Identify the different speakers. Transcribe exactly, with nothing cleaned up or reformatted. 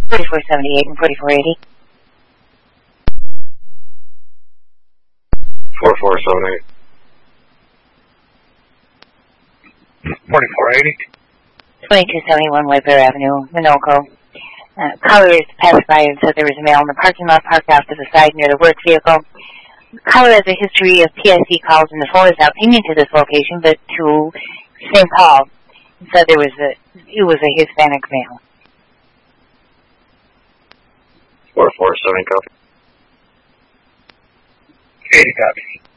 Speaker 1: forty-four seventy-eight and forty-four eighty.
Speaker 2: forty-four seventy-eight. forty-four eighty.
Speaker 1: twenty-two seventy-one Whitebear Avenue, Minoco. Uh, caller is passed by and said there was a male in the parking lot parked off to the side near the work vehicle. Caller has a history of P I C calls, and the phone is not pinging to this location, but to Saint Paul. Said there was a, it was a Hispanic male.
Speaker 2: forty-four seventy copy. eighty copy.